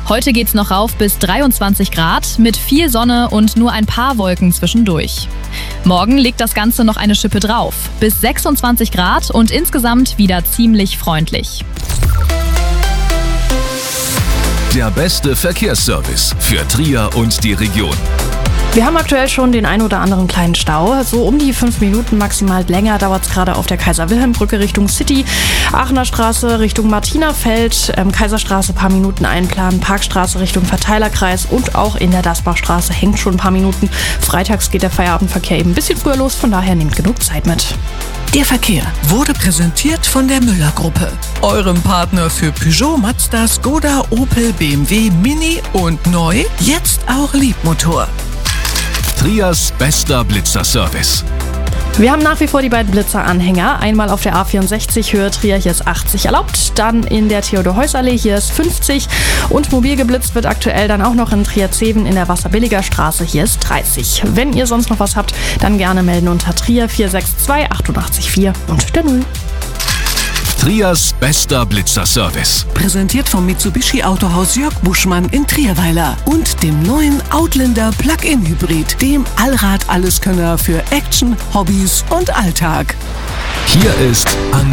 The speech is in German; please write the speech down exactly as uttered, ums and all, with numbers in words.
Heute geht's noch rauf bis dreiundzwanzig Grad mit viel Sonne und nur ein paar Wolken zwischendurch. Morgen legt das Ganze noch eine Schippe drauf, bis sechsundzwanzig Grad und insgesamt wieder ziemlich freundlich. Der beste Verkehrsservice für Trier und die Region. Wir haben aktuell schon den ein oder anderen kleinen Stau. So um die fünf Minuten maximal länger dauert es gerade auf der Kaiser-Wilhelm-Brücke Richtung City, Aachener Straße Richtung Martinerfeld, ähm, Kaiserstraße ein paar Minuten einplanen, Parkstraße Richtung Verteilerkreis und auch in der Dasbachstraße hängt schon ein paar Minuten. Freitags geht der Feierabendverkehr eben ein bisschen früher los, von daher nehmt genug Zeit mit. Der Verkehr wurde präsentiert von der Müller-Gruppe, eurem Partner für Peugeot, Mazda, Skoda, Opel, B M W, Mini und neu, jetzt auch Liebmotor. Triers bester Blitzerservice. Wir haben nach wie vor die beiden Blitzeranhänger. Einmal auf der A vierundsechzig Höhe Trier, hier ist achtzig erlaubt. Dann in der Theodor-Heuss-Allee, hier ist fünfzig. Und mobil geblitzt wird aktuell dann auch noch in Trier-Zeven in der Wasserbilliger Straße, hier ist dreißig. Wenn ihr sonst noch was habt, dann gerne melden unter Trier vier sechs zwei acht acht vier und der Null. Triers bester Blitzerservice. Präsentiert vom Mitsubishi Autohaus Jörg Buschmann in Trierweiler und dem neuen Outlander Plug-in Hybrid, dem Allrad-Alleskönner für Action, Hobbys und Alltag. Hier ist